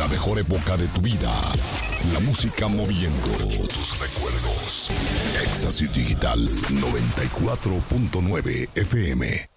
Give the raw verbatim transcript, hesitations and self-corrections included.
La mejor época de tu vida. La música moviendo tus recuerdos. Éxtasis Digital noventa y cuatro punto nueve F M.